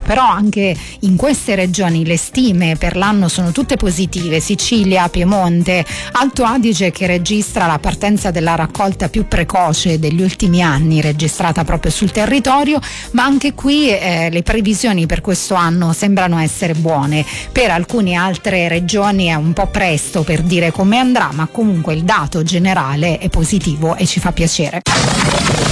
però anche in queste regioni le stime per l'anno sono tutte positive: Sicilia, Piemonte, Alto Adige, che registra la partenza della raccolta più precoce degli ultimi anni registrata proprio sul territorio, ma anche qui le previsioni per questo anno sembrano essere buone. Per alcune altre regioni è un po' presto per dire come andrà, ma comunque il dato generale è positivo e ci fa piacere.